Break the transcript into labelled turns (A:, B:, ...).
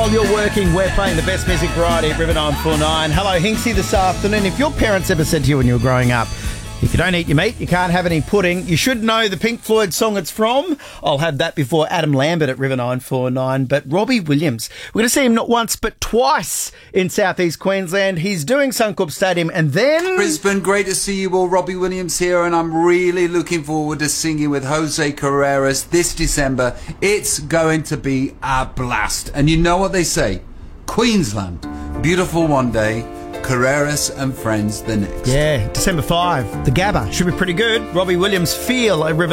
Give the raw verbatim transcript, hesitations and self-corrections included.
A: while you're working, we're playing the best music variety at River nine four nine. Hello, Hinksy, this afternoon. If your parents ever said to you when you were growing up, if you don't eat your meat, you can't have any pudding, you should know the Pink Floyd song it's from. I'll have that before Adam Lambert at River nine four nine. But Robbie Williams, we're going to see him not once but twice in southeast Queensland. He's doing Suncorp Stadium and then...
B: Brisbane, great to see you all. Robbie Williams here, and I'm really looking forward to singing with Jose Carreras this December. It's going to be a blast. And you know what they say? Queensland, beautiful one day. Carreras and friends the next.
A: Yeah, December fifth, the Gabba. Should be pretty good. Robbie Williams, Feel at River